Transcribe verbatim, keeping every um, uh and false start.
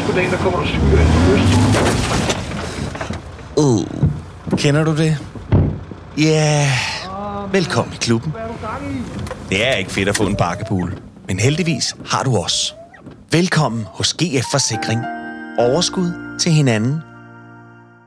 Goddag, der kommer der cykelvand fra øst. Uh, kender du det? Ja, yeah. Velkommen i klubben. Det er ikke fedt at få en bakkepool, men heldigvis har du os. Velkommen hos G F Forsikring. Overskud til hinanden